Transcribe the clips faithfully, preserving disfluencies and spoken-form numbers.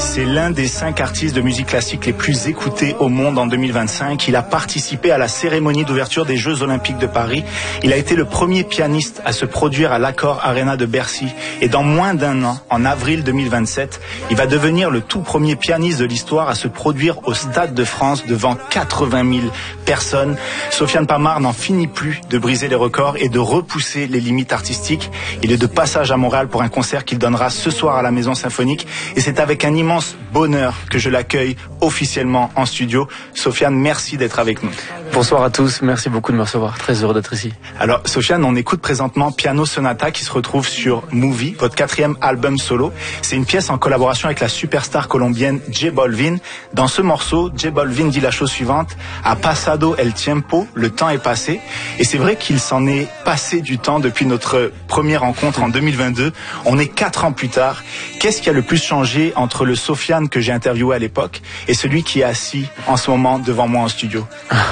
C'est l'un des cinq artistes de musique classique les plus écoutés au monde en deux mille vingt-cinq. Il a participé à la cérémonie d'ouverture des Jeux Olympiques de Paris. Il a été le premier pianiste à se produire à l'Accor Arena de Bercy. Et dans moins d'un an, en avril deux mille vingt-sept, il va devenir le tout premier pianiste de l'histoire à se produire au Stade de France devant quatre-vingt mille personnes. Sofiane Pamart n'en finit plus de briser les records et de repousser les limites artistiques. Il est de passage à Montréal pour un concert qu'il donnera ce soir à la Maison Symphonique. Et c'est avec un immense bonheur que je l'accueille officiellement en studio. Sofiane, merci d'être avec nous. Bonsoir à tous, merci beaucoup de me recevoir, très heureux d'être ici. Alors Sofiane, on écoute présentement Piano Sonata qui se retrouve sur Movie, votre quatrième album solo. C'est une pièce en collaboration avec la superstar colombienne J Balvin. Dans ce morceau, J Balvin dit la chose suivante: "Ha pasado el tiempo", le temps est passé. Et c'est vrai qu'il s'en est passé du temps depuis notre première rencontre en deux mille vingt-deux. On est quatre ans plus tard. Qu'est-ce qui a le plus changé entre le Sofiane que j'ai interviewé à l'époque et celui qui est assis en ce moment devant moi en studio?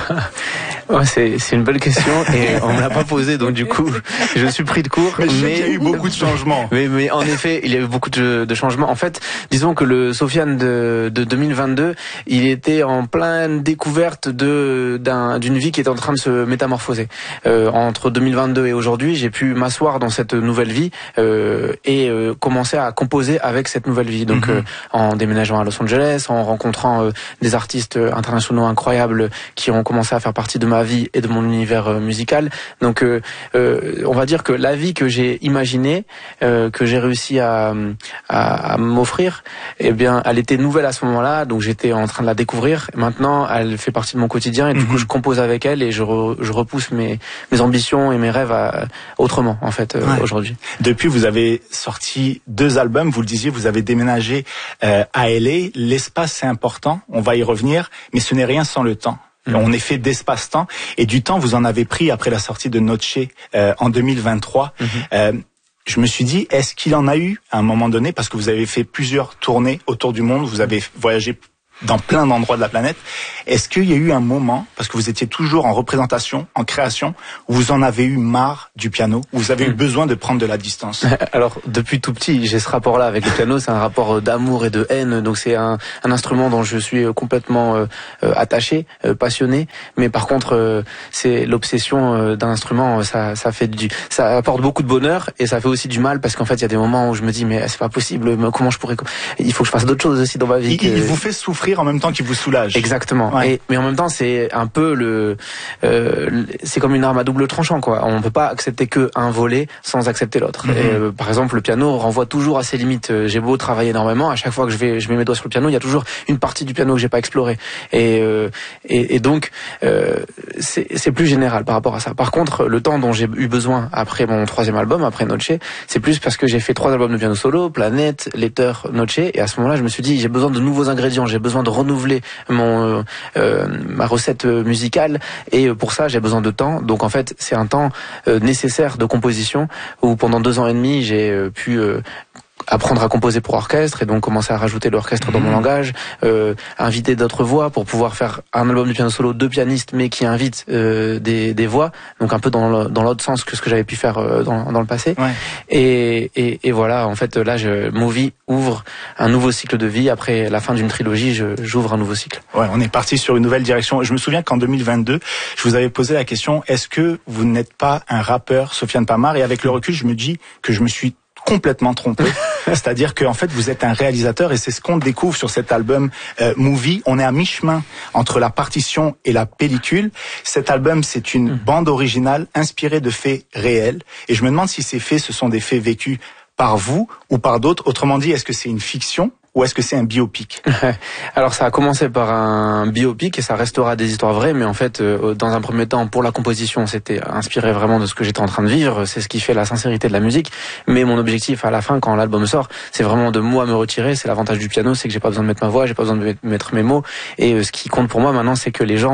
Ouais, c'est, c'est une belle question et on me l'a pas posée, donc du coup je suis pris de court. Mais, mais il y a eu beaucoup de changements. Mais, mais en effet, il y a eu beaucoup de, de changements. En fait, disons que le Sofiane de, de deux mille vingt-deux, il était en pleine découverte de d'un, d'une vie qui était en train de se métamorphoser. Euh, entre deux mille vingt-deux et aujourd'hui, j'ai pu m'asseoir dans cette nouvelle vie euh, et euh, commencer à composer avec cette nouvelle vie. Donc mm-hmm. euh, en déménageant à Los Angeles, en rencontrant euh, des artistes internationaux incroyables qui ont commencé à faire partie de ma vie et de mon univers euh, musical. Donc euh, euh, on va dire que la vie que j'ai imaginée, euh, que j'ai réussi à, à, à m'offrir, eh bien elle était nouvelle à ce moment-là, donc j'étais en train de la découvrir. Maintenant elle fait partie de mon quotidien et du mm-hmm. coup je compose avec elle et je, re, je repousse mes, mes ambitions et mes rêves à, autrement en fait euh, ouais. aujourd'hui. Depuis vous avez sorti deux albums, vous le disiez, vous avez déménagé euh, à L A. L'espace c'est important, on va y revenir, mais ce n'est rien sans le temps. On est fait d'espace-temps et du temps vous en avez pris après la sortie de Noche euh, en deux mille vingt-trois. Mm-hmm. Euh, je me suis dit, est-ce qu'il en a eu à un moment donné, parce que vous avez fait plusieurs tournées autour du monde, vous avez voyagé dans plein d'endroits de la planète. Est-ce qu'il y a eu un moment, parce que vous étiez toujours en représentation, en création, où vous en avez eu marre du piano, où vous avez mmh. eu besoin de prendre de la distance? Alors, depuis tout petit, j'ai ce rapport-là avec le piano. C'est un rapport d'amour et de haine. Donc, c'est un, un instrument dont je suis complètement euh, attaché, euh, passionné. Mais par contre, euh, c'est l'obsession euh, d'un instrument. Ça, ça fait du, ça apporte beaucoup de bonheur et ça fait aussi du mal parce qu'en fait, il y a des moments où je me dis, mais c'est pas possible. Comment je pourrais? Il faut que je fasse d'autres choses aussi dans ma vie. Il, que... il vous fait souffrir en même temps qu'il vous soulage. Exactement. Ouais. Et, mais en même temps, c'est un peu le, euh, c'est comme une arme à double tranchant, quoi. On ne peut pas accepter que un volet sans accepter l'autre. Mm-hmm. Et, euh, par exemple, le piano renvoie toujours à ses limites. J'ai beau travailler énormément, à chaque fois que je vais, je mets mes doigts sur le piano, il y a toujours une partie du piano que j'ai pas explorée. Et, euh, et, et donc, euh, c'est, c'est plus général par rapport à ça. Par contre, le temps dont j'ai eu besoin après mon troisième album, après Noche, c'est plus parce que j'ai fait trois albums de piano solo, Planète, Letter, Noche, et à ce moment-là, je me suis dit, j'ai besoin de nouveaux ingrédients, j'ai besoin de renouveler mon euh, ma recette musicale et pour ça j'ai besoin de temps. Donc en fait c'est un temps euh, nécessaire de composition où pendant deux ans et demi j'ai euh, pu euh, apprendre à composer pour orchestre et donc commencer à rajouter l'orchestre dans mon langage, euh, inviter d'autres voix pour pouvoir faire un album de piano solo de pianistes mais qui invite euh, des, des voix, donc un peu dans, le, dans l'autre sens que ce que j'avais pu faire euh, dans, dans le passé. Ouais. Et, et, et voilà, en fait là, je, Movie ouvre un nouveau cycle de vie. Après la fin d'une trilogie, je, j'ouvre un nouveau cycle. Ouais, on est parti sur une nouvelle direction. Je me souviens qu'en deux mille vingt-deux, je vous avais posé la question, est-ce que vous n'êtes pas un rappeur, Sofiane Pamart? Et avec le recul, je me dis que je me suis complètement trompé. C'est-à-dire qu'en fait, vous êtes un réalisateur et c'est ce qu'on découvre sur cet album euh, Movie. On est à mi-chemin entre la partition et la pellicule. Cet album, c'est une mmh. bande originale inspirée de faits réels. Et je me demande si ces faits, ce sont des faits vécus par vous ou par d'autres. Autrement dit, est-ce que c'est une fiction ou est-ce que c'est un biopic? Alors ça a commencé par un biopic et ça restera des histoires vraies, mais en fait, euh, dans un premier temps, pour la composition, c'était inspiré vraiment de ce que j'étais en train de vivre. C'est ce qui fait la sincérité de la musique. Mais mon objectif à la fin, quand l'album sort, c'est vraiment de moi me retirer. C'est l'avantage du piano, c'est que j'ai pas besoin de mettre ma voix, j'ai pas besoin de mettre mes mots. Et euh, ce qui compte pour moi maintenant, c'est que les gens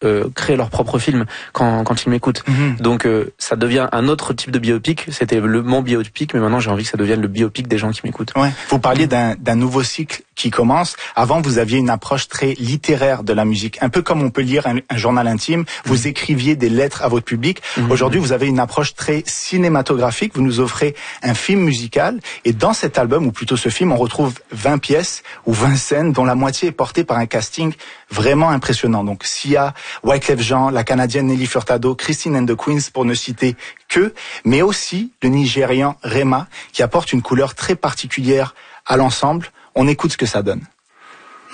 euh, créent leur propre film quand quand ils m'écoutent. Mm-hmm. Donc euh, ça devient un autre type de biopic. C'était le mon biopic, mais maintenant j'ai envie que ça devienne le biopic des gens qui m'écoutent. Ouais. Vous parliez d'un d'un nouveau cycle qui commence. Avant, vous aviez une approche très littéraire de la musique, un peu comme on peut lire un, un journal intime. Vous mmh. écriviez des lettres à votre public. Mmh. Aujourd'hui, vous avez une approche très cinématographique. Vous nous offrez un film musical. Et dans cet album, ou plutôt ce film, on retrouve vingt pièces ou vingt scènes, dont la moitié est portée par un casting vraiment impressionnant. Donc, Sia, Wyclef Jean, la Canadienne Nelly Furtado, Christine and the Queens, pour ne citer que, mais aussi le Nigérian Rema, qui apporte une couleur très particulière à l'ensemble. On écoute ce que ça donne.